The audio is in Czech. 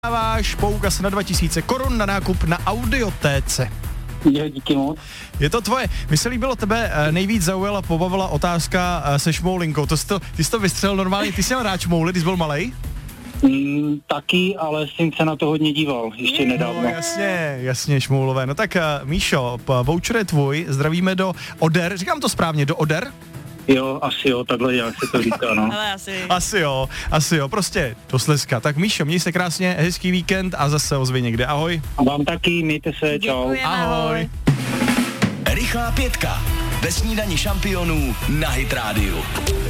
Dáváš poukaz na 2000 korun na nákup na Audiotéce. Jo, díky moc. Je to tvoje. Mně se líbilo, tebe nejvíc zaujala, pobavila otázka se šmoulinkou. Ty jsi to vystřelil normálně, ty jsi měl rád šmouly, když jsi byl malej? Taky, ale jsem se na to hodně díval, ještě nedávno. No, jasně, šmoulové. No tak Míšo, voucher je tvůj, zdravíme do Oder, říkám to správně, do Oder? Jo, asi jo, takhle jak se to říká, no. Ale Asi jo, prostě do Slezska. Tak Míšo, měj se krásně, hezký víkend a zase ozvi někde, ahoj. A vám taky, mějte se, čau. Děkujeme, ahoj. Rychlá pětka. Ve snídani šampionů na Hit Radio.